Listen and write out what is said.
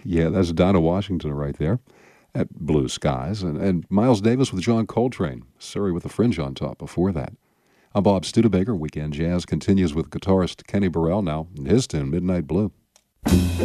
Yeah, that's Dinah Washington right there at Blue Skies. And Miles Davis with John Coltrane, Surrey with a Fringe on Top before that. I'm Bob Studebaker. Weekend Jazz continues with guitarist Kenny Burrell now and his tune, Midnight Blue.